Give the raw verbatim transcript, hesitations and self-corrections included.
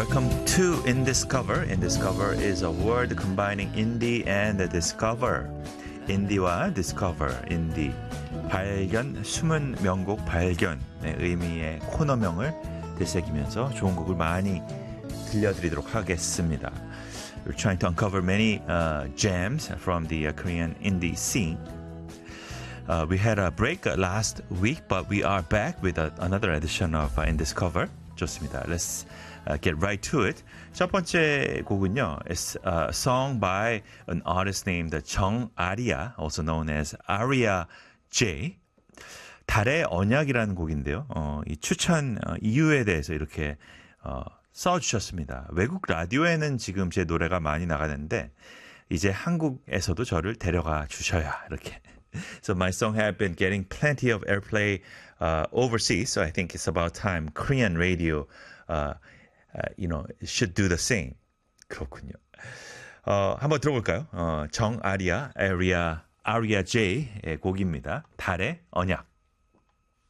Welcome to In Discover. In Discover is a word combining indie and discover. indie와 discover, indie. 발견, 숨은 명곡 발견의 의미의 코너명을 되새기면서 좋은 곡을 많이 들려드리도록 하겠습니다. We're trying to uncover many uh, gems from the uh, Korean indie scene. Uh, we had a break uh, last week, but we are back with uh, another edition of uh, In Discover. 좋습니다. Let's uh, get right to it. 첫 번째 곡은요, is a song by an artist named Jung Aria, also known as Aria J. 달의 언약이라는 곡인데요. 어, 이 추천 어, 이유에 대해서 이렇게 어, 써주셨습니다. 외국 라디오에는 지금 제 노래가 많이 나가는데 이제 한국에서도 저를 데려가 주셔야 이렇게. So my song have been getting plenty of airplay uh, overseas, so I think it's about time Korean radio, uh, uh, you know, should do the same. 그렇군요. 어, 한번 들어볼까요? 어, 정 아리아, 아리아, 아리아 J의 곡입니다. 달의 언약.